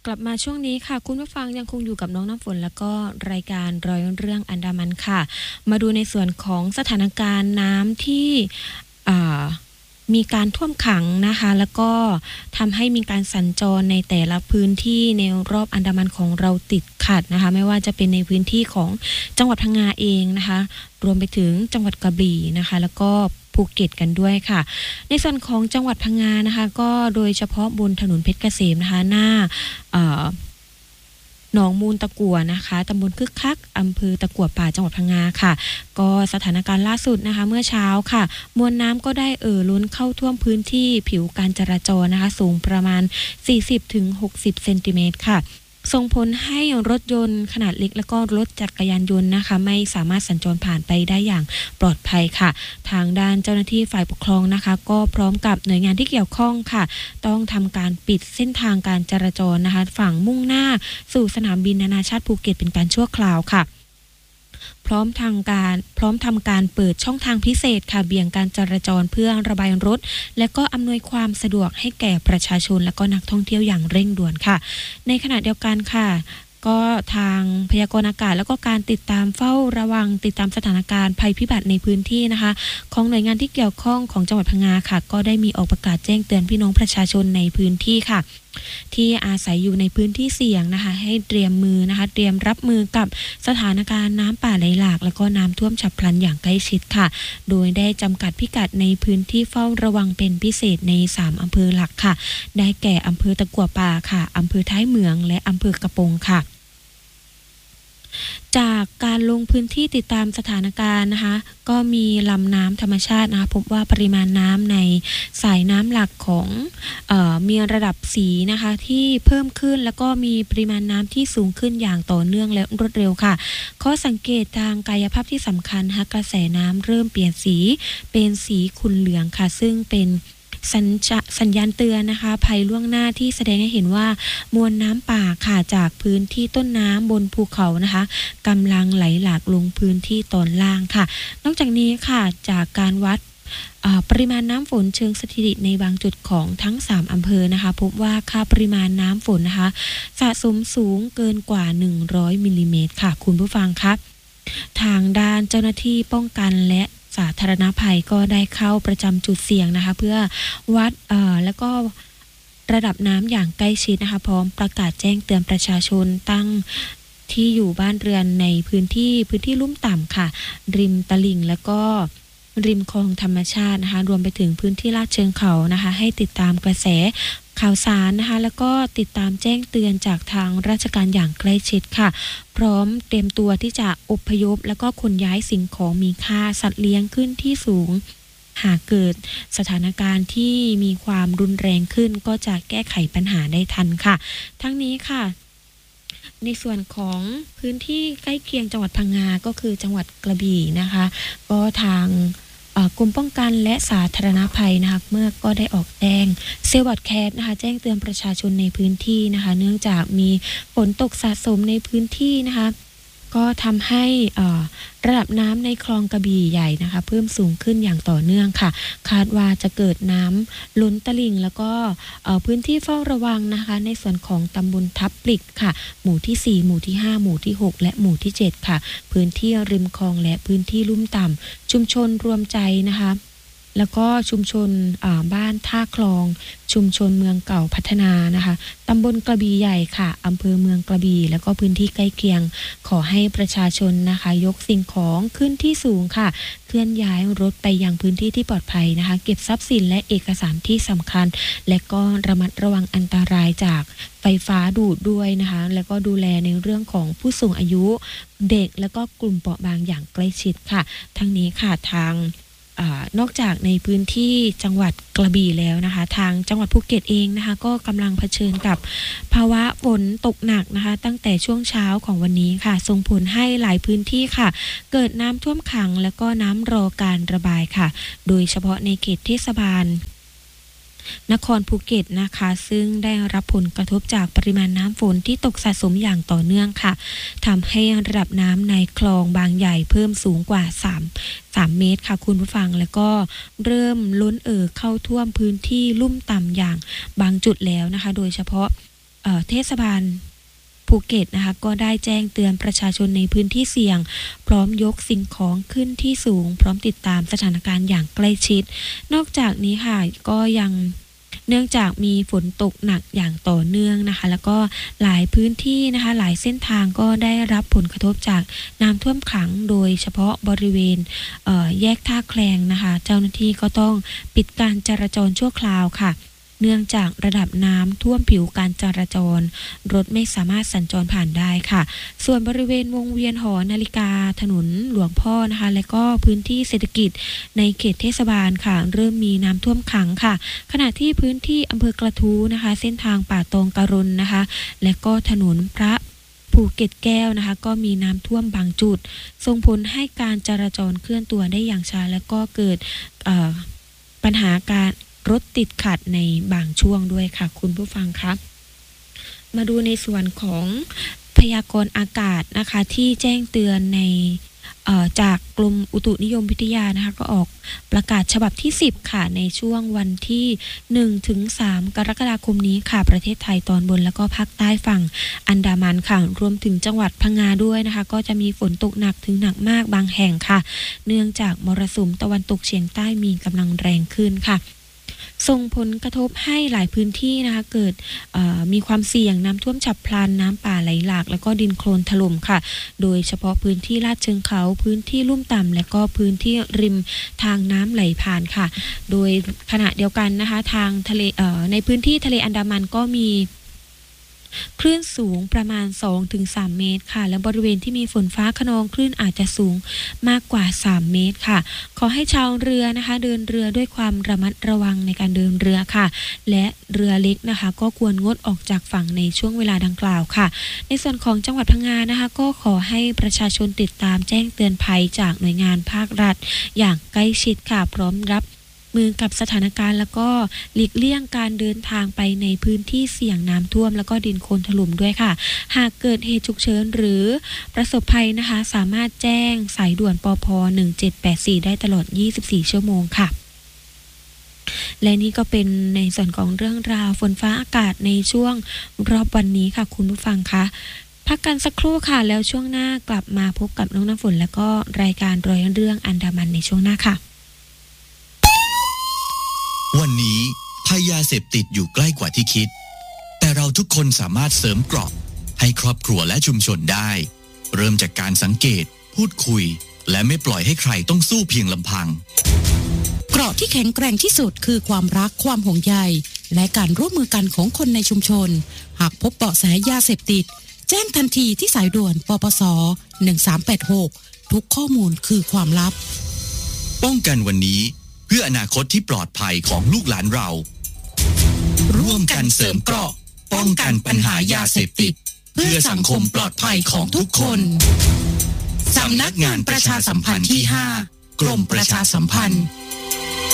กลับมาช่วงนี้ค่ะคุณผู้ฟังยังคงอยู่กับน้องน้ำฝนแล้วก็รายการรอยเรื่องอันดามันค่ะมาดูในส่วนของสถานการณ์น้ำที่อ่ามีการท่วมขังนะคะแล้วก็ทำให้มีการสัญจรในแต่ละพื้นที่ในรอบอันดามันของเราติดขัดนะคะไม่ว่าจะเป็นในพื้นที่ของจังหวัดพังงาเองนะคะรวมไปถึงจังหวัดกระบี่นะคะแล้วก็ภูเก็ตกันด้วยค่ะในส่วนของจังหวัดพังงานะคะก็โดยเฉพาะบนถนนเพชรเกษมนะคะหน้าหนองมูลตะกั่วนะคะตำบลคึกคักอำเภอตะกั่วป่าจังหวัดพังงาค่ะก็สถานการณ์ล่าสุดนะคะเมื่อเช้าค่ะมวลน้ำก็ได้ล้นเข้าท่วมพื้นที่ผิวการจราจรนะคะสูงประมาณ 40-60 เซนติเมตรค่ะส่งผลให้รถยนต์ขนาดเล็กแล้วก็รถจักรยานยนต์นะคะไม่สามารถสัญจรผ่านไปได้อย่างปลอดภัยค่ะทางด้านเจ้าหน้าที่ฝ่ายปกครองนะคะก็พร้อมกับหน่วยงานที่เกี่ยวข้องค่ะต้องทำการปิดเส้นทางการจราจรนะคะฝั่งมุ่งหน้าสู่สนามบินนานาชาติภูเก็ตเป็นการชั่วคราวค่ะพร้อมทำการเปิดช่องทางพิเศษค่ะเบี่ยงการจราจรเพื่อระบายรถและก็อำนวยความสะดวกให้แก่ประชาชนและก็นักท่องเที่ยวอย่างเร่งด่วนค่ะในขณะเดียวกันค่ะก็ทางพยากรณ์อากาศแล้วก็การติดตามเฝ้าระวังติดตามสถานการณ์ภัยพิบัติในพื้นที่นะคะของหน่วยงานที่เกี่ยวข้องของจังหวัดพังงาค่ะก็ได้มีออกประกาศแจ้งเตือนพี่น้องประชาชนในพื้นที่ค่ะที่อาศัยอยู่ในพื้นที่เสี่ยงนะคะให้เตรียมมือนะคะเตรียมรับมือกับสถานการณ์น้ำป่าไหลหลากแล้วก็น้ำท่วมฉับพลันอย่างใกล้ชิดค่ะโดยได้จำกัดพิกัดในพื้นที่เฝ้าระวังเป็นพิเศษใน3อำเภอหลักค่ะได้แก่อำเภอตะกั่วป่าค่ะอำเภอท้ายเหมืองและอำเภอกระโปงค่ะจากการลงพื้นที่ติดตามสถานการณ์นะคะก็มีลำน้ำธรรมชาตินะคะพบว่าปริมาณน้ำในสายน้ำหลักของมีระดับสีนะคะที่เพิ่มขึ้นแล้วก็มีปริมาณน้ำที่สูงขึ้นอย่างต่อเนื่องและรวดเร็วค่ะข้อสังเกตทางกายภาพที่สำคัญนะคะกระแสน้ำเริ่มเปลี่ยนสีเป็นสีขุ่นเหลืองค่ะซึ่งเป็นสัญญาณเตือนนะคะภัยล่วงหน้าที่แสดงให้เห็นว่ามวลน้ำป่าค่ะจากพื้นที่ต้นน้ำบนภูเขานะคะกำลังไหลหลากลงพื้นที่ตอนล่างค่ะนอกจากนี้ค่ะจากการวัดปริมาณน้ำฝนเชิงสถิติในบางจุดของทั้ง3อำเภอนะคะพบว่าค่าปริมาณน้ำฝนนะคะสะสมสูงเกินกว่า100มิลลิเมตรค่ะคุณผู้ฟังครับทางด้านเจ้าหน้าที่ป้องกันและสาธารณภัยก็ได้เข้าประจำจุดเสี่ยงนะคะเพื่อวัดแล้วก็ระดับน้ำอย่างใกล้ชิดนะคะพร้อมประกาศแจ้งเตือนประชาชนตั้งที่อยู่บ้านเรือนในพื้นที่ลุ่มต่ำค่ะริมตลิ่งแล้วก็ริมคลองธรรมชาตินะคะรวมไปถึงพื้นที่ลาดเชิงเขานะคะให้ติดตามกระแสข่าวสารนะคะแล้วก็ติดตามแจ้งเตือนจากทางราชการอย่างใกล้ชิดค่ะพร้อมเตรียมตัวที่จะอพยพแล้วก็ขนย้ายสิ่งของมีค่าสัตว์เลี้ยงขึ้นที่สูงหากเกิดสถานการณ์ที่มีความรุนแรงขึ้นก็จะแก้ไขปัญหาได้ทันค่ะทั้งนี้ค่ะในส่วนของพื้นที่ใกล้เคียงจังหวัดพังงาก็คือจังหวัดกระบี่นะคะก็ทางกรมป้องกันและสาธารณภัยนะคะเมื่อก็ได้ออกแจ้งเซลล์บอร์ดแคสนะคะแจ้งเตือนประชาชนในพื้นที่นะคะเนื่องจากมีฝนตกสะสมในพื้นที่นะคะก็ทำให้ระดับน้ำในคลองกระบี่ใหญ่นะคะเพิ่มสูงขึ้นอย่างต่อเนื่องค่ะคาดว่าจะเกิดน้ำล้นตลิ่งแล้วก็พื้นที่เฝ้าระวังนะคะในส่วนของตำบลทับปลิกค่ะหมู่ที่4หมู่ที่5หมู่ที่6และหมู่ที่7ค่ะพื้นที่ริมคลองและพื้นที่ลุ่มต่ำชุมชนรวมใจนะคะแล้วก็ชุมชนบ้านท่าคลองชุมชนเมืองเก่าพัฒนานะคะตำบลกระบี่ใหญ่ค่ะอำเภอเมืองกระบี่แล้วก็พื้นที่ใกล้เคียงขอให้ประชาชนนะคะยกสิ่งของขึ้นที่สูงค่ะเคลื่อนย้ายรถไปยังพื้นที่ที่ปลอดภัยนะคะเก็บทรัพย์สินและเอกสารที่สำคัญและก็ระมัดระวังอันตรายจากไฟฟ้าดูดด้วยนะคะแล้วก็ดูแลในเรื่องของผู้สูงอายุเด็กแล้วก็กลุ่มเปราะบางอย่างใกล้ชิดค่ะทั้งนี้ค่ะทางนอกจากในพื้นที่จังหวัดกระบี่แล้วนะคะทางจังหวัดภูเก็ตเองนะคะก็กำลังเผชิญกับภาวะฝนตกหนักนะคะตั้งแต่ช่วงเช้าของวันนี้ค่ะส่งผลให้หลายพื้นที่ค่ะเกิดน้ำท่วมขังแล้วก็น้ำรอการระบายค่ะโดยเฉพาะในเขตเทศบาลนครภูเก็ตนะคะซึ่งได้รับผลกระทบจากปริมาณน้ำฝนที่ตกสะสมอย่างต่อเนื่องค่ะทำให้ระดับน้ำในคลองบางใหญ่เพิ่มสูงกว่า3เมตรค่ะคุณผู้ฟังแล้วก็เริ่มล้นเข้าท่วมพื้นที่ลุ่มต่ำอย่างบางจุดแล้วนะคะโดยเฉพาะเทศบาลภูเก็ตนะคะก็ได้แจ้งเตือนประชาชนในพื้นที่เสี่ยงพร้อมยกสิ่งของขึ้นที่สูงพร้อมติดตามสถานการณ์อย่างใกล้ชิดนอกจากนี้ค่ะก็ยังเนื่องจากมีฝนตกหนักอย่างต่อเนื่องนะคะแล้วก็หลายพื้นที่นะคะหลายเส้นทางก็ได้รับผลกระทบจากน้ำท่วมขังโดยเฉพาะบริเวณแยกท่าแคลงนะคะเจ้าหน้าที่ก็ต้องปิดการจราจรชั่วคราวค่ะเนื่องจากระดับน้ำท่วมผิวการจราจรรถไม่สามารถสัญจรผ่านได้ค่ะส่วนบริเวณวงเวียนหอนาฬิกาถนนหลวงพ่อนะคะและก็พื้นที่เศรษฐกิจในเขตเทศบาลค่ะเริ่มมีน้ำท่วมขังค่ะขณะที่พื้นที่อำเภอกระทู้นะคะเส้นทางป่าตองกะรนนะคะและก็ถนนพระภูเก็ตแก้วนะคะก็มีน้ำท่วมบางจุดส่งผลให้การจราจรเคลื่อนตัวได้อย่างช้าและก็เกิดปัญหาการรถติดขัดในบางช่วงด้วยค่ะคุณผู้ฟังครับมาดูในส่วนของพยากรณ์อากาศนะคะที่แจ้งเตือนในจากกรมอุตุนิยมวิทยานะคะก็ออกประกาศฉบับที่10ค่ะในช่วงวันที่1ถึง3กรกฎาคมนี้ค่ะประเทศไทยตอนบนแล้วก็ภาคใต้ฝั่งอันดามันค่ะรวมถึงจังหวัดพังงาด้วยนะคะก็จะมีฝนตกหนักถึงหนักมากบางแห่งค่ะเนื่องจากมรสุมตะวันตกเฉียงใต้มีกำลังแรงขึ้นค่ะส่งผลกระทบให้หลายพื้นที่นะคะเกิดมีความเสี่ยงน้ำท่วมฉับพลันน้ำป่าไหลหลากแล้วก็ดินโคลนถล่มค่ะโดยเฉพาะพื้นที่ลาดเชิงเขาพื้นที่ลุ่มต่ำและก็พื้นที่ริมทางน้ำไหลผ่านค่ะโดยขณะเดียวกันนะคะทางทะเลในพื้นที่ทะเลอันดามันก็มีคลื่นสูงประมาณ 2-3 เมตรค่ะและบริเวณที่มีฝนฟ้าคะนองคลื่นอาจจะสูงมากกว่า3เมตรค่ะขอให้ชาวเรือนะคะเดินเรือด้วยความระมัดระวังในการเดินเรือค่ะและเรือเล็กนะคะก็ควรงดออกจากฝั่งในช่วงเวลาดังกล่าวค่ะในส่วนของจังหวัดพังงานะคะก็ขอให้ประชาชนติดตามแจ้งเตือนภัยจากหน่วยงานภาครัฐอย่างใกล้ชิดค่ะพร้อมรับมือกับสถานการณ์แล้วก็หลีกเลี่ยงการเดินทางไปในพื้นที่เสี่ยงน้ำท่วมแล้วก็ดินโคลนถล่มด้วยค่ะหากเกิดเหตุฉุกเฉินหรือประสบภัยนะคะสามารถแจ้งสายด่วนปภ1784ได้ตลอด24ชั่วโมงค่ะและนี่ก็เป็นในส่วนของเรื่องราวฝนฟ้าอากาศในช่วงรอบวันนี้ค่ะคุณผู้ฟังคะพักกันสักครู่ค่ะแล้วช่วงหน้ากลับมาพบกับน้องน้ำฝนแล้วก็รายการรอยเรื่องอันดามันในช่วงหน้าค่ะวันนี้ภัยยาเสพติดอยู่ใกล้กว่าที่คิดแต่เราทุกคนสามารถเสริมเกราะให้ครอบครัวและชุมชนได้เริ่มจากการสังเกตพูดคุยและไม่ปล่อยให้ใครต้องสู้เพียงลำพังเกราะที่แข็งแกร่งที่สุดคือความรักความห่วงใยและการร่วมมือกันของคนในชุมชนหากพบเบาะแสยาเสพติดแจ้งทันทีที่สายด่วนปปส1386ทุกข้อมูลคือความลับป้องกันวันนี้เพื่ออนาคตที่ปลอดภัยของลูกหลานเราร่วมกันเสริมเกราะป้องกันปัญหายาเสพติดเพื่อสังคมปลอดภัยของทุกคนสำนักงานประชาสัมพันธ์ที่5กรมประชาสัมพันธ์